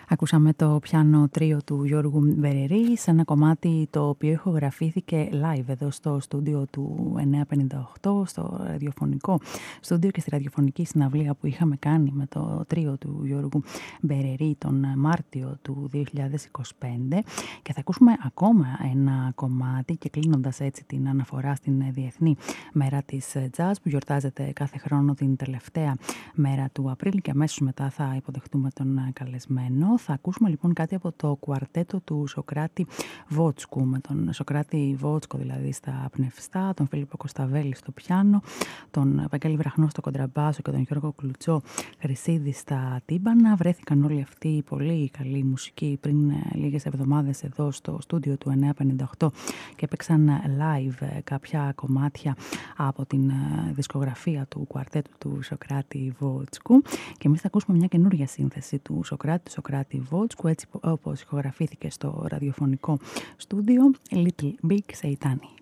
Ακούσαμε το πιάνο τρίο του Γιώργου Μπερερή σε ένα κομμάτι το οποίο ηχογραφήθηκε live εδώ στο στούντιο του 958, στο ραδιοφωνικό στούντιο και στη ραδιοφωνική συναυλία που είχαμε κάνει με το τρίο του Γιώργου Μπερερή τον Μάρτιο του 2025. Και θα ακούσουμε ακόμα ένα κομμάτι και κλείνοντας έτσι την αναφορά στην Διεθνή Μέρα της Jazz που γιορτάζεται κάθε χρόνο την τελευταία μέρα του Απρίλη και αμέσως μετά θα υποδεχτούμε τον καλεσμένο. Θα ακούσουμε λοιπόν κάτι από το κουαρτέτο του Σοκράτη Βότσκου, με τον Σοκράτη Βότσκο δηλαδή στα πνευστά, τον Φίλιππο Κωνσταβέλη στο πιάνο, τον Βαγγέλη Βραχνό στο κοντραμπάσο και τον Γιώργο Κλουτσό Χρυσίδη στα τύμπανα. Βρέθηκαν όλοι αυτοί οι πολύ καλοί μουσικοί πριν λίγες εβδομάδες εδώ στο στούντιο του 958 και έπαιξαν live κάποια κομμάτια από την δισκογραφία του κουαρτέτου του Σοκράτη Βότσκου και εμείς θα ακούσουμε μια καινούργια σύνθεση του Σοκράτη Βότσκου, έτσι όπως ηχογραφήθηκε στο ραδιοφωνικό στούντιο Little Big Seitani.